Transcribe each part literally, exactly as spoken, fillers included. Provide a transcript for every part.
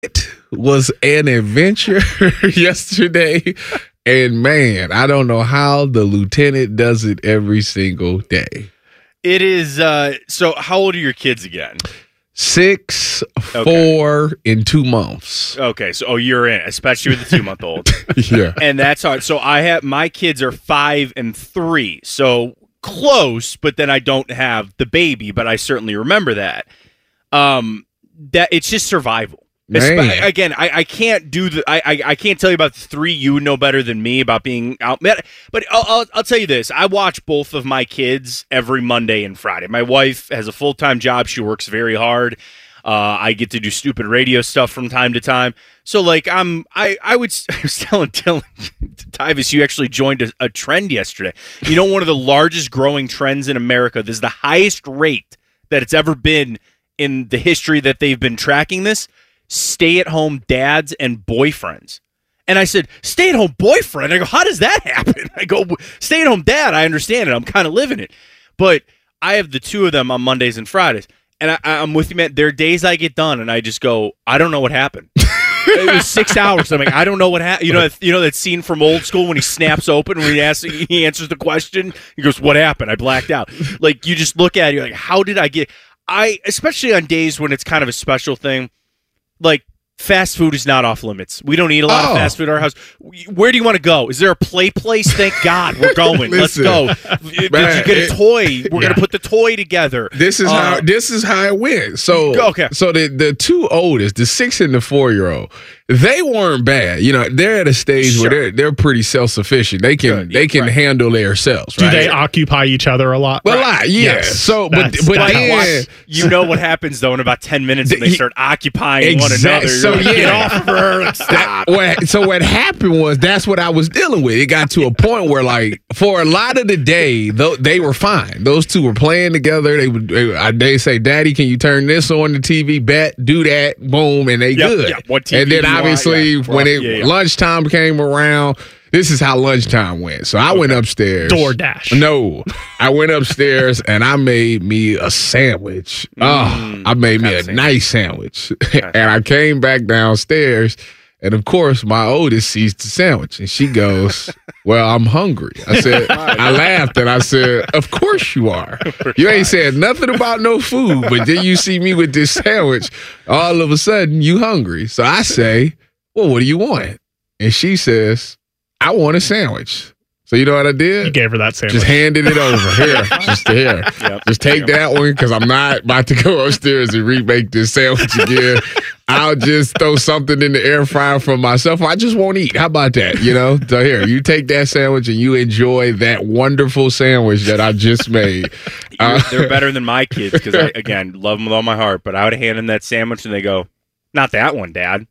was an adventure yesterday. And man, I don't know how the lieutenant does it every single day. It is, uh, so how old are your kids again? Six, okay. four, in two months. Okay, so oh, you're in, especially with the two-month-old. Yeah. And that's hard. So I have, my kids are five and three, so close, but then I don't have the baby, but I certainly remember that. Um, that it's just survival. Espe- again, I, I can't do the. I, I I can't tell you about the three. You would know better than me about being out. But I'll, I'll I'll tell you this. I watch both of my kids every Monday and Friday. My wife has a full time job. She works very hard. Uh, I get to do stupid radio stuff from time to time. So like I'm I I would I was telling Dylan Tyvis, you actually joined a, a trend yesterday. You know, one of the largest growing trends in America. This is the highest rate that it's ever been in the history that they've been tracking this. Stay-at-home dads and boyfriends. And I said, stay-at-home boyfriend? I go, how does that happen? I go, stay-at-home dad, I understand it. I'm kind of living it. But I have the two of them on Mondays and Fridays. And I, I'm with you, man. There are days I get done, and I just go, I don't know what happened. It was six hours. I'm like, I don't know what happened. You know, you know that scene from Old School when he snaps open when he asks, he answers the question. He goes, "What happened? I blacked out." Like you just look at it, you're like, how did I get? I especially on days when it's kind of a special thing. Like, fast food is not off limits. We don't eat a lot oh. of fast food at our house. Where do you want to go? Is there a play place? Thank God we're going. Let's go. Did man, you get a toy? We're yeah. going to put the toy together. This is uh, how this is how it went. So, okay. so the, the two oldest, the six and the four-year-old, they weren't bad. You know, they're at a stage sure. where they're they're pretty self-sufficient. They can Good. they can right. handle themselves. Do right? they occupy each other a lot? Well, right. a lot, yeah. Yes. So, but That's, but that then, you know what happens though in about ten minutes when they start occupying exactly. one another. So like, yeah. Get off of her. Stop. That, what, so what happened was that's what I was dealing with. It got to a point where, like, for a lot of the day, th- they were fine. Those two were playing together. They would they, they say, "Daddy, can you turn this on the T V? Bet, do that, boom," and they yep, good. Yep. What T V and then obviously want, yeah. when it, yeah, yeah. lunchtime came around, this is how lunchtime went. So I okay. went upstairs. DoorDash. No, I went upstairs and I made me a sandwich. Mm, oh, I made me a sandwich. nice sandwich, and I came back downstairs. And, of course, my oldest sees the sandwich, and she goes, "Well, I'm hungry." I said, I laughed, and I said, "Of course you are. You ain't said nothing about no food, but then you see me with this sandwich, all of a sudden you hungry." So I say, "Well, what do you want?" And she says, "I want a sandwich." So you know what I did? You gave her that sandwich. Just handed it over. Here, just here. Yep. Just take that one because I'm not about to go upstairs and remake this sandwich again. I'll just throw something in the air fryer for myself. I just won't eat. How about that? You know? So here, you take that sandwich and you enjoy that wonderful sandwich that I just made. Uh, they're better than my kids because, I, again, love them with all my heart. But I would hand them that sandwich and they go, "Not that one, Dad."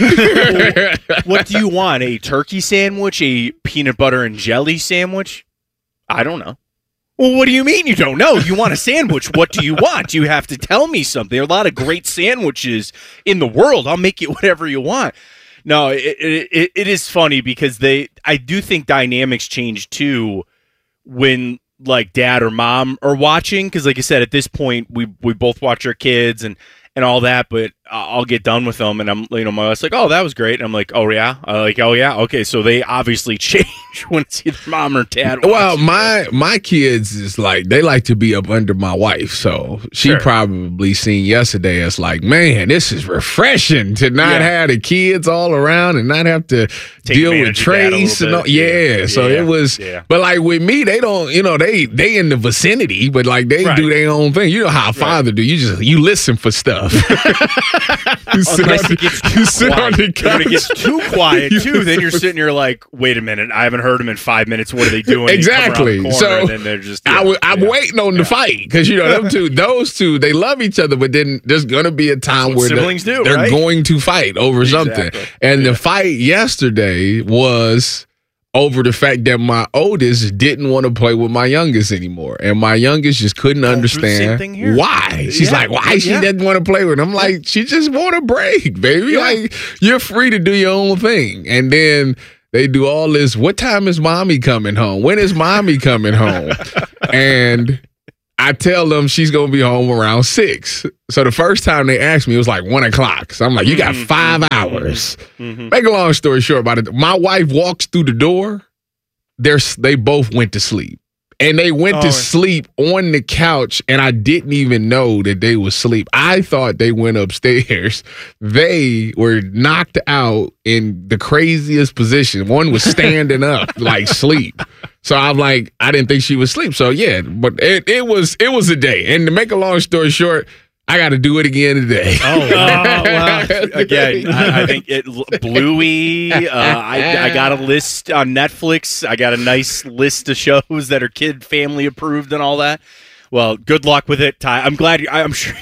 What do you want? A turkey sandwich? A peanut butter and jelly sandwich? I don't know. Well, what do you mean you don't know? You want a sandwich. What do you want? You have to tell me something. There are a lot of great sandwiches in the world. I'll make you whatever you want. No, it, it, it is funny because they. I do think dynamics change too when like dad or mom are watching. Because like I said, at this point, we we both watch our kids and, and all that, but I'll get done with them, and I'm, you know, my wife's like, "Oh, that was great," and I'm like, "Oh yeah," I'm like, "Oh yeah, okay." So they obviously change when it's either mom or dad. Well, my my kids is like they like to be up under my wife, so she sure. probably seen yesterday as like, "Man, this is refreshing to not yeah. have the kids all around and not have to Take deal with Trace and all." Yeah, yeah, so yeah. it was. Yeah. But like with me, they don't, you know, they they in the vicinity, but like they right. do their own thing. You know how a father right. do. You just you listen for stuff. You sit, Unless on, it gets too you sit on the couch. When it gets too quiet, too, then you're sitting here like, wait a minute, I haven't heard them in five minutes. What are they doing? Exactly. The so and then they're just, yeah, I w- I'm yeah. waiting on yeah. the fight because, you know, them two, those two, they love each other, but then there's going to be a time where siblings they're, do, they're right? going to fight over exactly. something. And yeah. the fight yesterday was over the fact that my oldest didn't want to play with my youngest anymore. And my youngest just couldn't Going understand why. She's yeah. like, why she yeah. doesn't want to play with him? I'm like, she just want a break, baby. Yeah. Like, you're free to do your own thing. And then they do all this, what time is mommy coming home? When is mommy coming home? And I tell them she's going to be home around six. So the first time they asked me, it was like one o'clock. So I'm like, you got five hours. Mm-hmm. Make a long story short about it. My wife walks through the door. They're, they both went to sleep. And they went oh. to sleep on the couch, and I didn't even know that they was asleep. I thought they went upstairs. They were knocked out in the craziest position. One was standing up, like sleep. So I'm like, I didn't think she was asleep. So yeah, but it, it was it was a day. And to make a long story short, I got to do it again today. Oh, oh well, again, I, I think it Bluey. Uh, I, I got a list on Netflix. I got a nice list of shows that are kid family approved and all that. Well, good luck with it, Ty. I'm glad. You, I'm sure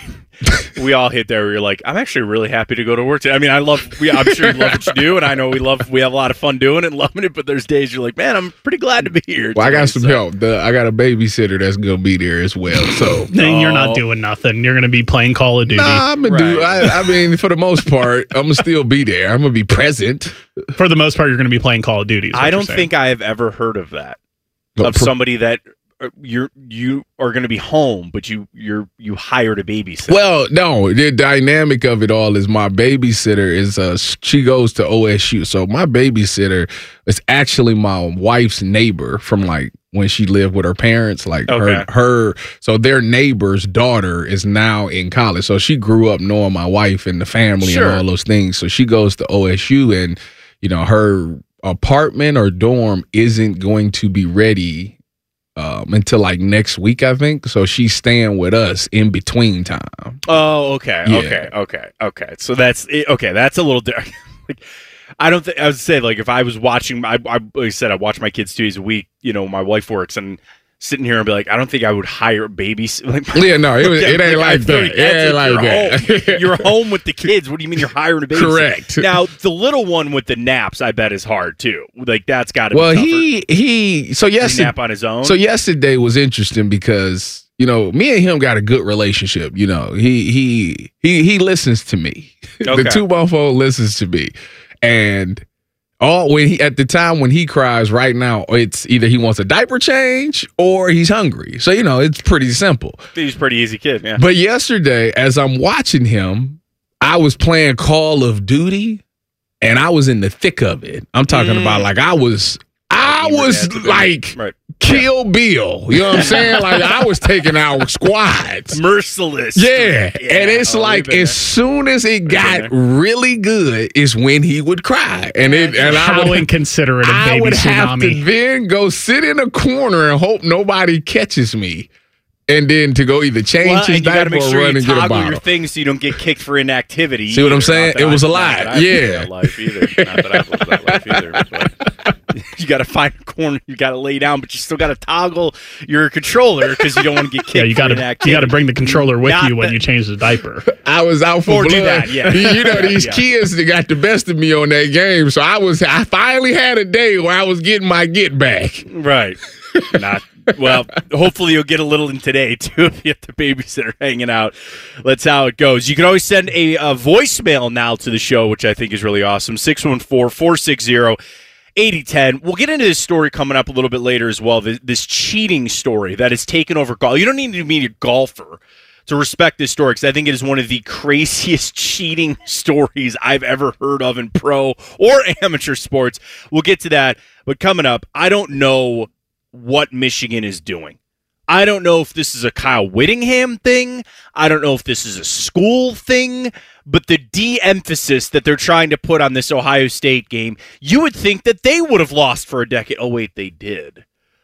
we all hit there where you're like, I'm actually really happy to go to work today. I mean, I love. We, I'm sure you love what you do, and I know we love. We have a lot of fun doing it and loving it. But there's days you're like, man, I'm pretty glad to be here. Well, today, I got some so. help. The, I got a babysitter that's gonna be there as well. So then you're not doing nothing. You're gonna be playing Call of Duty. Nah, I'm gonna right. do. I, I mean, for the most part, I'm gonna still be there. I'm gonna be present. For the most part, you're gonna be playing Call of Duty. I don't think I have ever heard of that. Of somebody that. You're you are going to be home, but you you're you hired a babysitter. Well, no, the dynamic of it all is my babysitter is uh she goes to O S U, so my babysitter is actually my wife's neighbor from like when she lived with her parents. Like okay. her her so their neighbor's daughter is now in college, so she grew up knowing my wife and the family sure. and all those things. So she goes to O S U, and you know her apartment or dorm isn't going to be ready. Um, until like next week, I think. So she's staying with us in between time. Oh, okay, yeah. okay, okay, okay. So that's okay. That's a little different. Like, I don't think I would say like if I was watching. I, I like I said I watch my kids two days a week. You know, my wife works and. Sitting here and be like, I don't think I would hire a babysitter. Like, yeah, no, it, was, it ain't like, like that. Like it ain't like you're that. Home. You're home with the kids. What do you mean you're hiring a babysitter? Correct. Now, the little one with the naps, I bet, is hard too. Like that's got to well, be tougher. he he. So yesterday, nap on his own. So yesterday was interesting because you know me and him got a good relationship. You know, he he he he listens to me. Okay. The two month old listens to me, and. All when he at the time when he cries right now, it's either he wants a diaper change or he's hungry. So you know it's pretty simple. He's a pretty easy kid, yeah. But yesterday, as I'm watching him, I was playing Call of Duty, and I was in the thick of it. I'm talking mm. about like I was, I was like right. Kill Bill. You know what I'm saying? Like I was taking out squads, merciless. Yeah, yeah. And it's oh, like as soon as it got really good, is when he would cry, and it and how I would, inconsiderate of baby I would tsunami. have to then go sit in a corner and hope nobody catches me. And then to go either change well, his diaper or sure run and get a bottle. Your things so you don't get kicked for inactivity. See what I'm saying? It was a lie. Not yeah. That life either. Not that I've lived that life either. But you got to find a corner. You got to lay down, but you still got to toggle your controller because you don't want to get kicked. Yeah, you got to. You got to bring the controller with Not you when that, you change the diaper. I was out for blood. Do that, yeah. You know these yeah. kids that got the best of me on that game, so I was. I finally had a day where I was getting my get back. Right. Not. Well, hopefully you'll get a little in today, too, if you have the babysitter hanging out. That's how it goes. You can always send a, a voicemail now to the show, which I think is really awesome, six one four, four six zero, eight zero one zero. We'll get into this story coming up a little bit later as well, this, this cheating story that has taken over golf. You don't need to be a golfer to respect this story because I think it is one of the craziest cheating stories I've ever heard of in pro or amateur sports. We'll get to that. But coming up, I don't know what Michigan is doing. I don't know if this is a Kyle Whittingham thing. I don't know if this is a school thing, but the de-emphasis that they're trying to put on this Ohio State game, you would think that they would have lost for a decade. Oh, wait, they did.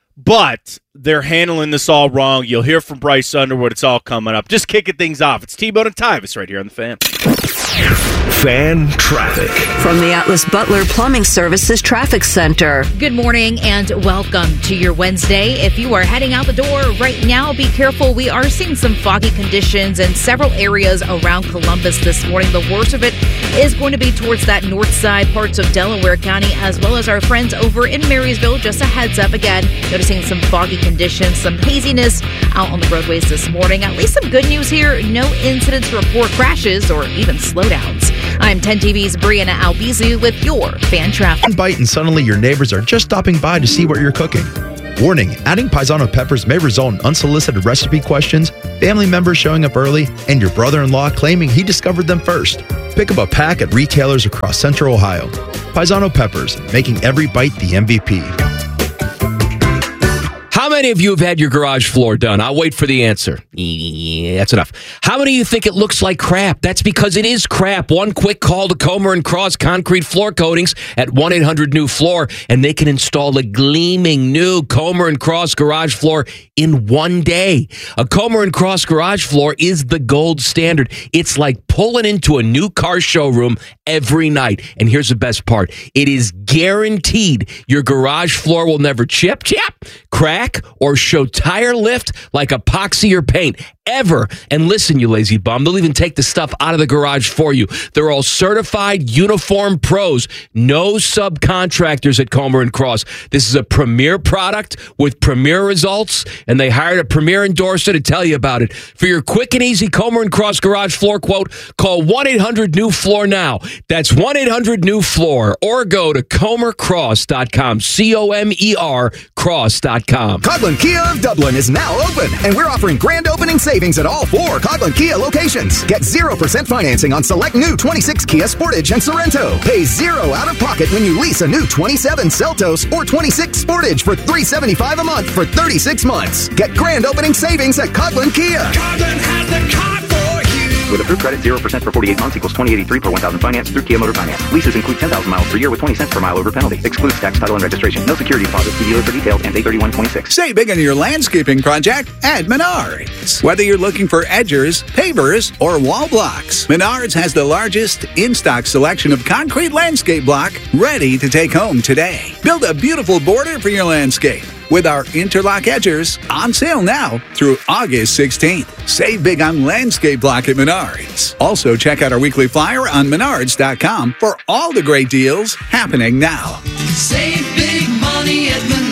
But they're handling this all wrong. You'll hear from Bryce Underwood. It's all coming up. Just kicking things off. It's T-Bone and Tyvis right here on The Fan. Fan traffic. From the Atlas Butler Plumbing Services Traffic Center. Good morning and welcome to your Wednesday. If you are heading out the door right now, be careful. We are seeing some foggy conditions in several areas around Columbus this morning. The worst of it is going to be towards that north side, parts of Delaware County, as well as our friends over in Marysville. Just a heads up again, noticing some foggy conditions, some haziness out on the roadways this morning. At least some good news here. No incidents to report, crashes, or even slowdowns. I'm ten T V's Brianna Albizu with your Fan Traffic. One bite and suddenly your neighbors are just stopping by to see what you're cooking. Warning, adding Paisano peppers may result in unsolicited recipe questions, family members showing up early, and your brother-in-law claiming he discovered them first. Pick up a pack at retailers across Central Ohio. Paisano peppers, making every bite the M V P. How many of you have had your garage floor done? I'll wait for the answer. Yeah, that's enough. How many of you think it looks like crap? That's because it is crap. One quick call to Comer and Cross Concrete Floor Coatings at one eight hundred new floor, and they can install a gleaming new Comer and Cross garage floor in one day. A Comer and Cross garage floor is the gold standard. It's like pulling into a new car showroom every night. And here's the best part. It is guaranteed your garage floor will never chip, chip, crack, or show tire lift like epoxy or paint ever. And listen, you lazy bum, they'll even take the stuff out of the garage for you. They're all certified uniform pros, no subcontractors at Comer and Cross. This is a premier product with premier results, and they hired a premier endorser to tell you about it. For your quick and easy Comer and Cross garage floor quote, call one eight hundred new floor now. That's one eight hundred new floor, or go to comer cross dot com, C O M E R cross dot com. Coghlan Kia of Dublin is now open, and we're offering grand opening savings at all four Coghlan Kia locations. Get zero percent financing on select new twenty-six Kia Sportage and Sorento. Pay zero out of pocket when you lease a new twenty-seven Seltos or twenty-six Sportage for three hundred seventy-five dollars a month for thirty-six months. Get grand opening savings at Coghlan Kia. Coghlan has the car for you. With approved credit, zero percent for forty-eight months equals twenty eighty-three per one thousand finance through Kia Motor Finance. Leases include ten thousand miles per year with twenty cents per mile over penalty. Excludes tax, title, and registration. No security deposit. See dealer for details and A thirty-one twenty-six. Save big on your landscaping project at Menards. Whether you're looking for edgers, pavers, or wall blocks, Menards has the largest in-stock selection of concrete landscape block ready to take home today. Build a beautiful border for your landscape with our interlock edgers on sale now through August sixteenth. Save big on landscape block at Menards. Also, check out our weekly flyer on menards dot com for all the great deals happening now. Save big money at Menards.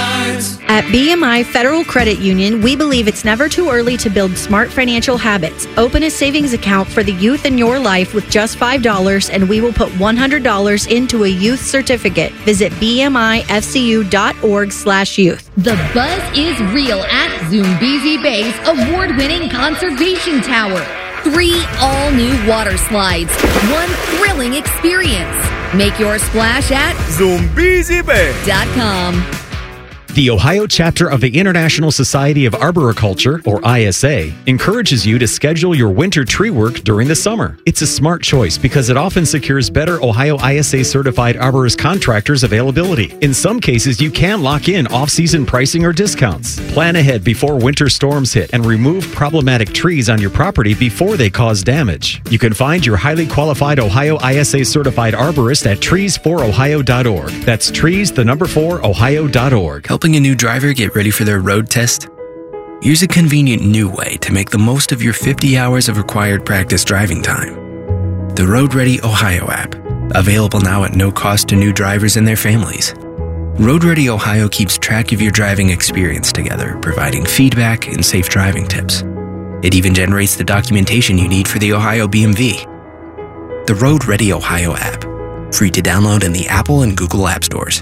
At B M I Federal Credit Union, we believe it's never too early to build smart financial habits. Open a savings account for the youth in your life with just five dollars, and we will put one hundred dollars into a youth certificate. Visit B M I F C U dot org slash youth. The buzz is real at Zoombezi Bay's award-winning conservation tower. Three all-new water slides, one thrilling experience. Make your splash at Zoombezi Bay dot com. The Ohio chapter of the International Society of Arboriculture, or I S A, encourages you to schedule your winter tree work during the summer. It's a smart choice because it often secures better Ohio I S A-certified arborist contractors' availability. In some cases, you can lock in off-season pricing or discounts. Plan ahead before winter storms hit and remove problematic trees on your property before they cause damage. You can find your highly qualified Ohio I S A-certified arborist at trees for ohio dot org. That's trees, the number four, ohio dot org. Helping a new driver get ready for their road test? Here's a convenient new way to make the most of your fifty hours of required practice driving time. The Road Ready Ohio app, available now at no cost to new drivers and their families. Road Ready Ohio keeps track of your driving experience together, providing feedback and safe driving tips. It even generates the documentation you need for the Ohio B M V. The Road Ready Ohio app, free to download in the Apple and Google App Stores.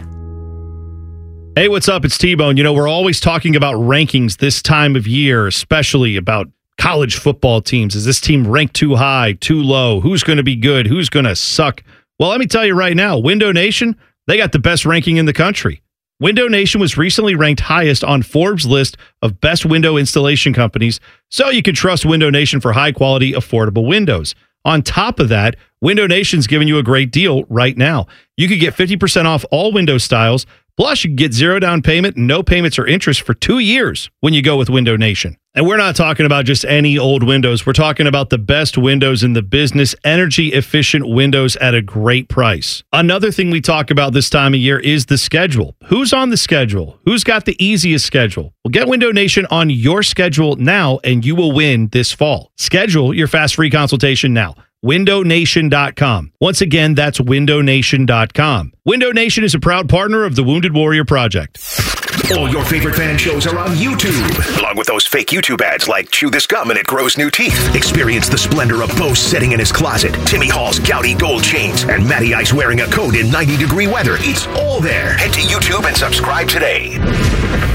Hey, what's up? It's T-Bone. You know, we're always talking about rankings this time of year, especially about college football teams. Is this team ranked too high, too low? Who's going to be good? Who's going to suck? Well, let me tell you right now, Window Nation, they got the best ranking in the country. Window Nation was recently ranked highest on Forbes' list of best window installation companies, so you can trust Window Nation for high-quality, affordable windows. On top of that, Window Nation's giving you a great deal right now. You could get fifty percent off all window styles. Plus, you can get zero down payment and no payments or interest for two years when you go with Window Nation. And we're not talking about just any old windows. We're talking about the best windows in the business, energy-efficient windows at a great price. Another thing we talk about this time of year is the schedule. Who's on the schedule? Who's got the easiest schedule? Well, get Window Nation on your schedule now, and you will win this fall. Schedule your fast free consultation now. window nation dot com. Once again, that's window nation dot com. Window Nation is a proud partner of the Wounded Warrior Project. All your favorite fan shows are on YouTube, along with those fake YouTube ads like Chew This Gum and It Grows New Teeth. Experience the splendor of Bo sitting in his closet, Timmy Hall's gouty gold chains, and Matty Ice wearing a coat in ninety degree weather. It's all there. Head to YouTube and subscribe today.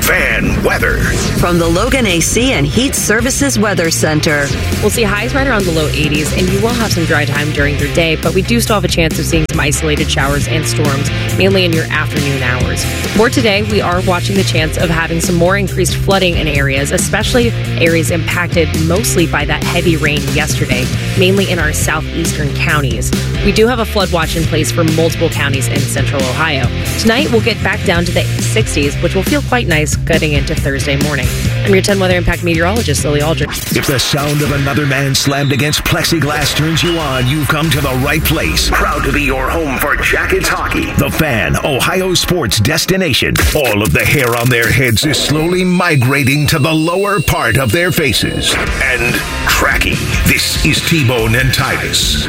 Fan weather. From the Logan A C and Heat Services Weather Center. We'll see highs right around the low eighties, and you will have some dry time during your day, but we do still have a chance of seeing some isolated showers and storms, mainly in your afternoon hours. For today, we are watching the chance of having some more increased flooding in areas, especially areas impacted mostly by that heavy rain yesterday, mainly in our southeastern counties. We do have a flood watch in place for multiple counties in central Ohio. Tonight, we'll get back down to the sixties, which will feel quite nice getting into Thursday morning. I'm your ten Weather Impact meteorologist, Lily Aldrich. If the sound of another man slammed against plexiglass turns you on, you've come to the right place. Proud to be your home for Jackets hockey. The Fan, Ohio sports destination. All of the hair on their heads is slowly migrating to the lower part of their faces. And tracking. This is T-Bone and Tyvis.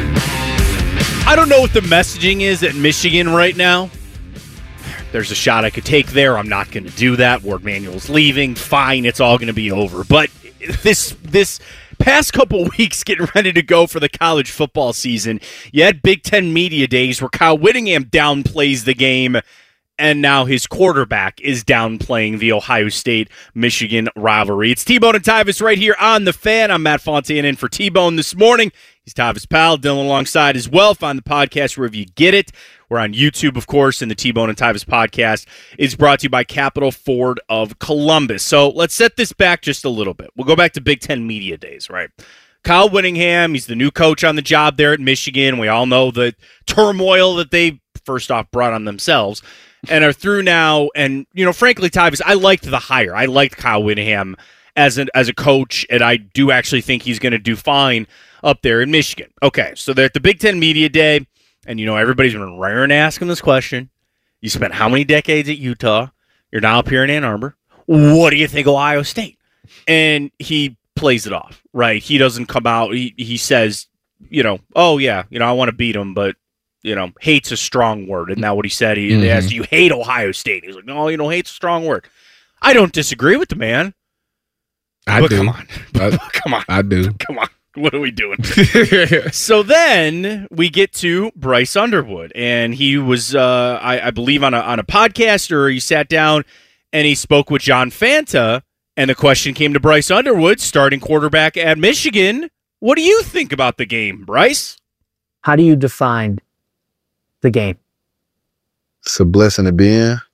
I don't know what the messaging is at Michigan right now. There's a shot I could take there. I'm not going to do that. Ward Manuel's leaving. Fine, it's all going to be over. But this this past couple weeks getting ready to go for the college football season, you had Big Ten Media Days where Kyle Whittingham downplays the game, and now his quarterback is downplaying the Ohio State-Michigan rivalry. It's T-Bone and Tyvis right here on The Fan. I'm Matt Fontaine in for T-Bone this morning. He's Tyvis' pal, Dylan alongside as well. Find the podcast wherever you get it. We're on YouTube, of course, and the T-Bone and Tyvis podcast is brought to you by Capital Ford of Columbus. So let's set this back just a little bit. We'll go back to Big Ten Media Days, right? Kyle Whittingham, he's the new coach on the job there at Michigan. We all know the turmoil that they, first off, brought on themselves and are through now. And, you know, frankly, Tyvis, I liked the hire. I liked Kyle Whittingham as, an, as a coach, and I do actually think he's going to do fine up there in Michigan. Okay, so they're at the Big Ten Media Day. And, you know, everybody's been raring to ask him this question. You spent how many decades at Utah? You're now up here in Ann Arbor. What do you think of Ohio State? And he plays it off, right? He doesn't come out. He, he says, you know, oh, yeah, you know, I want to beat him, but, you know, hate's a strong word. Isn't that what he said? He mm-hmm. asked, do you hate Ohio State? He's like, no, you know, hate's a strong word. I don't disagree with the man. I but do. Come on. I, come on. I do. Come on. What are we doing? So then we get to Bryce Underwood, and he was, uh, I, I believe, on a on a podcast, or he sat down and he spoke with John Fanta, and the question came to Bryce Underwood, starting quarterback at Michigan. What do you think about the game, Bryce? How do you define the game? It's a blessing to be in.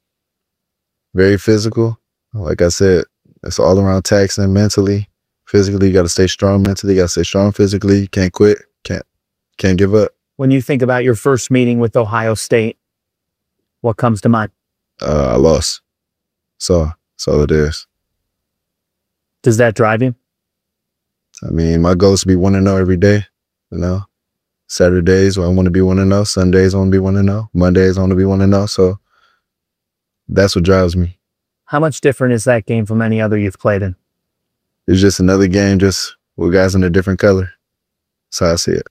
Very physical. Like I said, it's all around taxing mentally. Physically, you got to stay strong mentally. You got to stay strong physically. You can't quit. Can't can't give up. When you think about your first meeting with Ohio State, what comes to mind? Uh, I lost. So that's all it is. Does that drive you? I mean, my goal is to be one and zero every day. You know, Saturdays I want to be one and zero. Sundays I want to be one and zero. Mondays I want to be one and zero. So that's what drives me. How much different is that game from any other you've played in? It's just another game, just with guys in a different color. That's how I see it.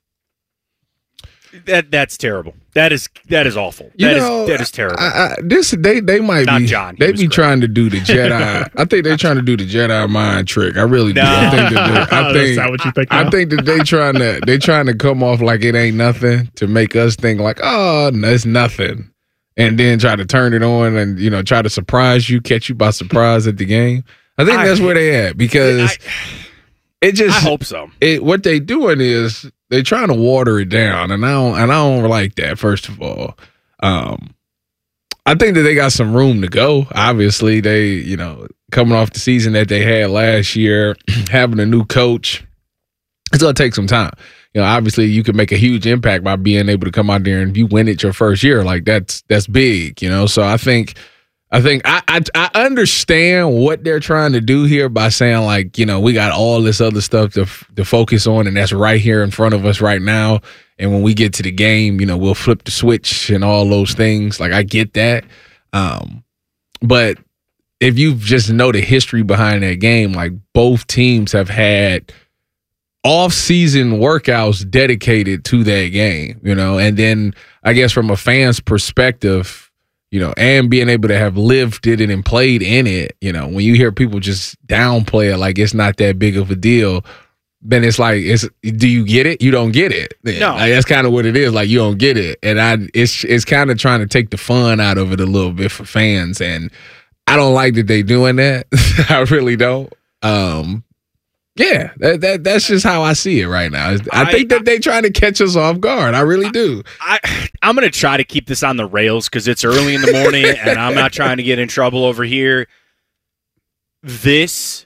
That that's terrible. That is that is awful. You that know, is that is terrible. I, I, this they they might Not be John. They be great. trying to do the Jedi. I think they're trying to do the Jedi mind trick. I really do. No. I think that they, I think That's what you think I now? think that they trying to they trying to come off like it ain't nothing to make us think like, oh, no, it's nothing, and then try to turn it on and you know try to surprise you, catch you by surprise at the game. I think I, that's where they at because. I, It just. I hope so. It what they doing is they trying to water it down, and I don't and I don't like that. First of all, um, I think that they got some room to go. Obviously, they you know coming off the season that they had last year, having a new coach, it's gonna take some time. You know, obviously, you can make a huge impact by being able to come out there and you win it your first year. Like that's that's big. You know, so I think. I think I, I I understand what they're trying to do here by saying like, you know, we got all this other stuff to to focus on, and that's right here in front of us right now. And when we get to the game, you know, we'll flip the switch and all those things. Like I get that, um, but if you just know the history behind that game, like both teams have had off-season workouts dedicated to that game, you know, and then I guess from a fan's perspective. You know, and being able to have lived it and played in it, you know, when you hear people just downplay it like it's not that big of a deal, then it's like, it's do you get it? You don't get it. No. Like, that's kind of what it is. Like, you don't get it. And I, it's it's kind of trying to take the fun out of it a little bit for fans. And I don't like that they doing that. I really don't. Um, yeah, that, that that's just how I see it right now. I, I think that they trying to catch us off guard. I really do. I, I'm going to try to keep this on the rails because it's early in the morning and I'm not trying to get in trouble over here. This,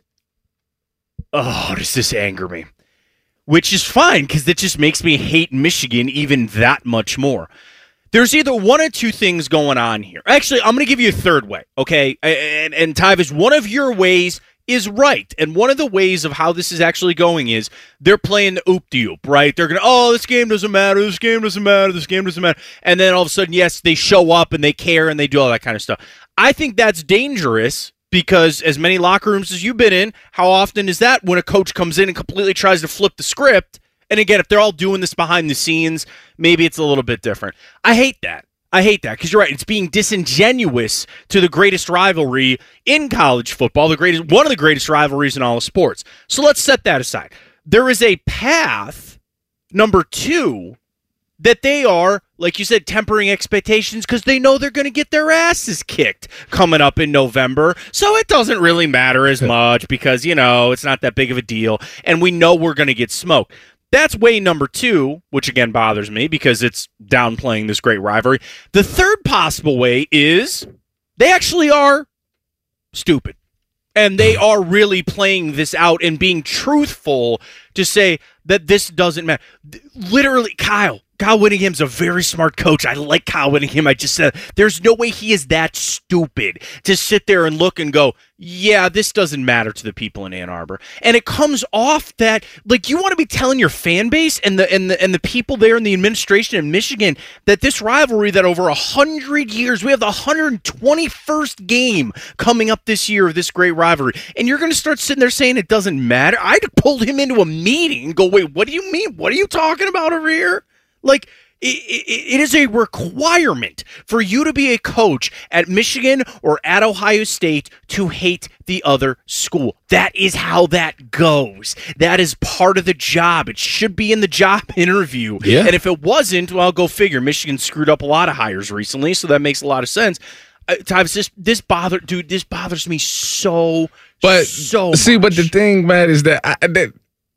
oh, does this anger me? Which is fine because it just makes me hate Michigan even that much more. There's either one or two things going on here. Actually, I'm going to give you a third way, okay? And, and Tyvis, one of your ways is right. And one of the ways of how this is actually going is they're playing the oop-de-oop, right? They're going to, oh, this game doesn't matter, this game doesn't matter, this game doesn't matter. And then all of a sudden, yes, they show up and they care and they do all that kind of stuff. I think that's dangerous because as many locker rooms as you've been in, how often is that when a coach comes in and completely tries to flip the script? And again, if they're all doing this behind the scenes, maybe it's a little bit different. I hate that. I hate that because you're right. It's being disingenuous to the greatest rivalry in college football, the greatest, one of the greatest rivalries in all of sports. So let's set that aside. There is a path, number two, that they are, like you said, tempering expectations because they know they're going to get their asses kicked coming up in November. So it doesn't really matter as much because, you know, it's not that big of a deal. And we know we're going to get smoked. That's way number two, which again bothers me because it's downplaying this great rivalry. The third possible way is they actually are stupid. And they are really playing this out and being truthful to say that this doesn't matter. Literally, Kyle. Kyle Whittingham's a very smart coach. I like Kyle Whittingham. I just said there's no way he is that stupid to sit there and look and go, yeah, this doesn't matter to the people in Ann Arbor. And it comes off that, like, you want to be telling your fan base and the and the and the people there in the administration in Michigan that this rivalry that over a hundred years, we have the one hundred twenty-first game coming up this year of this great rivalry. And you're going to start sitting there saying it doesn't matter. I'd pulled him into a meeting and go, wait, what do you mean? What are you talking about over here? Like, it, it, it is a requirement for you to be a coach at Michigan or at Ohio State to hate the other school. That is how that goes. That is part of the job. It should be in the job interview. Yeah. And if it wasn't, well, go figure. Michigan screwed up a lot of hires recently, so that makes a lot of sense. Uh, Tyvis, this this bother, dude. This bothers me so, but so. See, much. but the thing, man, is that I, that.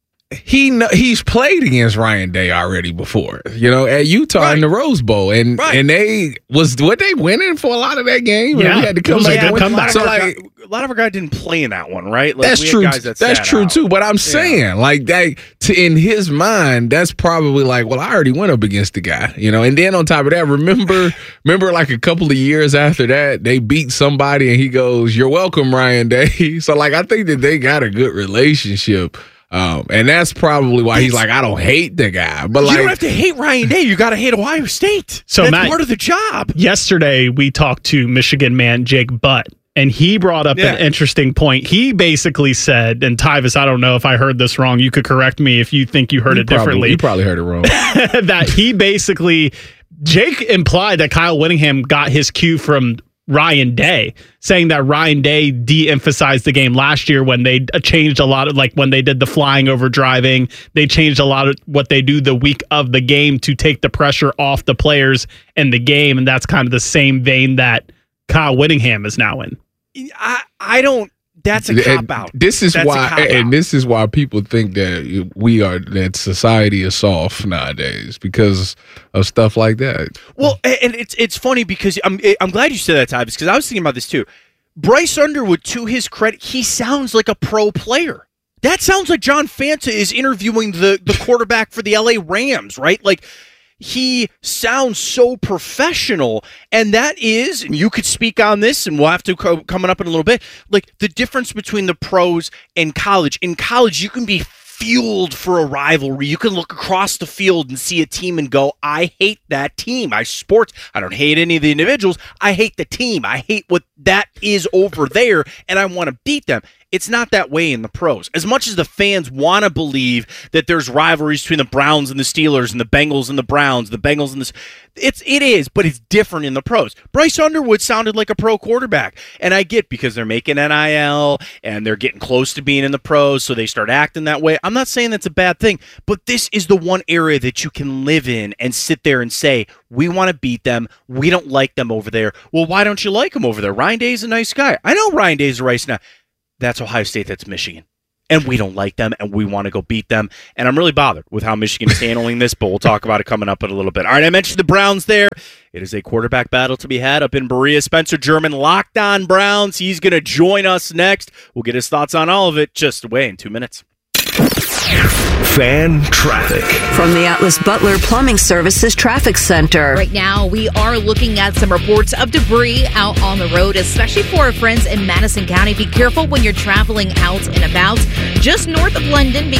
He kn- he's played against Ryan Day already before, you know, at Utah right. in the Rose Bowl, and right. and they was what they winning for a lot of that game. Yeah, and we had to come back. And come back. So like, a lot of our guys didn't play in that one, right? Like, that's we true. Had guys that that's true out. too. But I'm saying, yeah. like that, to, in his mind, that's probably like, well, I already went up against the guy, you know. And then on top of that, remember, remember, like a couple of years after that, they beat somebody, and he goes, "You're welcome, Ryan Day." So like, I think that they got a good relationship. Um, and that's probably why he's like, I don't hate the guy. But you like, don't have to hate Ryan Day. You got to hate Ohio State. So that's Matt, part of the job. Yesterday, we talked to Michigan man Jake Butt, and he brought up yeah. an interesting point. He basically said, and Tyvis, I don't know if I heard this wrong. You could correct me if you think you heard you it probably, differently. You probably heard it wrong. That he basically, Jake implied that Kyle Whittingham got his cue from Ryan Day, saying that Ryan Day de-emphasized the game last year when they changed a lot of, like when they did the flying over driving, they changed a lot of what they do the week of the game to take the pressure off the players in the game. And that's kind of the same vein that Kyle Whittingham is now in. I, I don't, that's a cop out. This is that's why, and this is why people think that we are, that society is soft nowadays because of stuff like that. Well, and it's it's funny because I'm I'm glad you said that, Tyvis, because I was thinking about this too. Bryce Underwood, to his credit, he sounds like a pro player. That sounds like John Fanta is interviewing the the quarterback for the L A Rams, right? Like, he sounds so professional, and that is, and you could speak on this, and we'll have to co- coming up in a little bit, like the difference between the pros and college. In college, you can be fueled for a rivalry. You can look across the field and see a team and go, I hate that team. I sports. I don't hate any of the individuals. I hate the team. I hate what that is over there, and I want to beat them. It's not that way in the pros. As much as the fans want to believe that there's rivalries between the Browns and the Steelers and the Bengals and the Browns, the Bengals and the... It's, it is, but it's different in the pros. Bryce Underwood sounded like a pro quarterback, and I get because they're making N I L and they're getting close to being in the pros, so they start acting that way. I'm not saying that's a bad thing, but this is the one area that you can live in and sit there and say, we want to beat them. We don't like them over there. Well, why don't you like them over there? Ryan Day's a nice guy. I know Ryan Day's a nice guy. That's Ohio State. That's Michigan. And we don't like them, and we want to go beat them. And I'm really bothered with how Michigan is handling this, but we'll talk about it coming up in a little bit. All right, I mentioned the Browns there. It is a quarterback battle to be had up in Berea. Spencer German, Locked On Browns. He's going to join us next. We'll get his thoughts on all of it just away in two minutes. Fan traffic. From the Atlas Butler Plumbing Services Traffic Center. Right now, we are looking at some reports of debris out on the road, especially for our friends in Madison County. Be careful when you're traveling out and about. Just north of London,